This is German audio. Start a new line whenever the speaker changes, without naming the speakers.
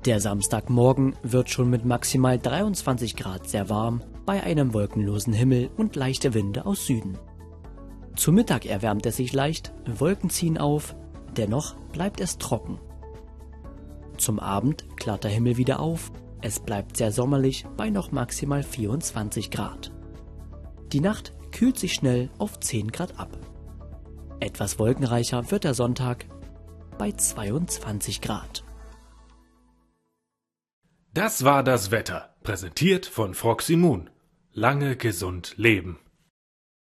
Der Samstagmorgen wird schon mit maximal 23 Grad sehr warm, bei einem wolkenlosen Himmel und leichte Winde aus Süden. Zu Mittag erwärmt es sich leicht, Wolken ziehen auf, dennoch bleibt es trocken. Zum Abend klart der Himmel wieder auf, es bleibt sehr sommerlich bei noch maximal 24 Grad. Die Nacht kühlt sich schnell auf 10 Grad ab. Etwas wolkenreicher wird der Sonntag bei 22 Grad.
Das war das Wetter, präsentiert von Froxy Moon. Lange gesund leben.